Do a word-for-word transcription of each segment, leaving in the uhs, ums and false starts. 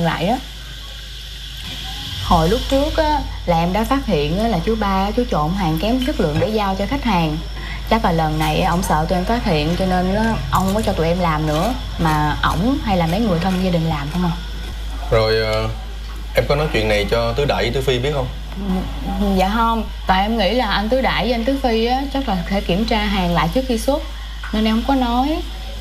lại á. Hồi lúc trước á là em đã phát hiện á, là chú ba chú trộn hàng kém chất lượng để giao cho khách hàng. Chắc là lần này ổng sợ tụi em phát hiện cho nên á ông không có cho tụi em làm nữa, mà ổng hay là mấy người thân gia đình làm không à. Rồi uh, em có nói chuyện này cho Tứ Đại Tứ Phi biết không? Dạ không, tại em nghĩ là anh Tứ Đại với anh Tứ Phi á chắc là phải kiểm tra hàng lại trước khi xuất, nên em không có nói.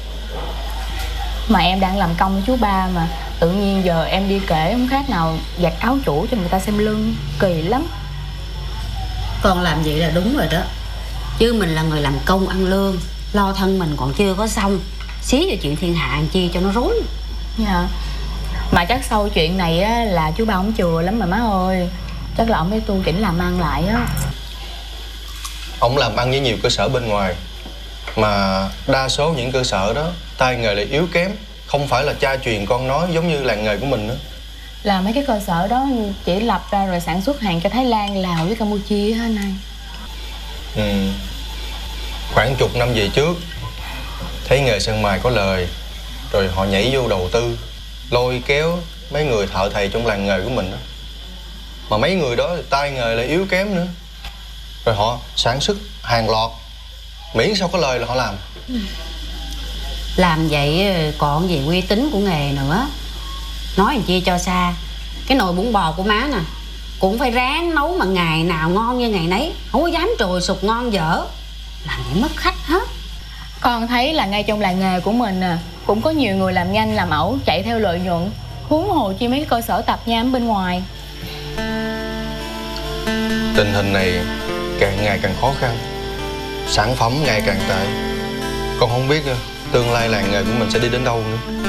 Mà em đang làm công với chú ba mà tự nhiên giờ em đi kể không khác nào giặt áo chủ cho người ta xem lưng, kỳ lắm. Con làm vậy là đúng rồi đó, chứ mình là người làm công ăn lương, lo thân mình còn chưa có xong, xí vào chuyện thiên hạ làm chi cho nó rối. Dạ. Mà chắc sau chuyện này á là chú ba ổng chừa lắm mà má ơi. Chắc là ổng phải tu chỉnh làm ăn lại á. Ổng làm ăn với nhiều cơ sở bên ngoài, mà đa số những cơ sở đó tay nghề lại yếu kém, không phải là cha truyền con nói giống như làng nghề của mình nữa. Là mấy cái cơ sở đó chỉ lập ra rồi sản xuất hàng cho Thái Lan, Lào với Campuchia hết anh ơi. Ừ. Khoảng chục năm về trước thấy nghề sơn mài có lời, rồi họ nhảy vô đầu tư, lôi kéo mấy người thợ thầy trong làng nghề của mình đó. Mà mấy người đó thì tay nghề lại yếu kém nữa, rồi họ sản xuất hàng loạt, miễn sao có lời là họ làm. Ừ. Làm vậy còn gì uy tín của nghề nữa. Nói làm chi cho xa, cái nồi bún bò của má nè cũng phải ráng nấu mà ngày nào ngon như ngày nấy, không có dám trồi sụp ngon dở, làm vậy mất khách hết. Con thấy là ngay trong làng nghề của mình à, cũng có nhiều người làm nhanh làm ẩu chạy theo lợi nhuận, huống hồ chi mấy cái cơ sở tạp nham bên ngoài. Tình hình này càng ngày càng khó khăn, sản phẩm ngày càng tệ. Con không biết tương lai làng nghề của mình sẽ đi đến đâu nữa.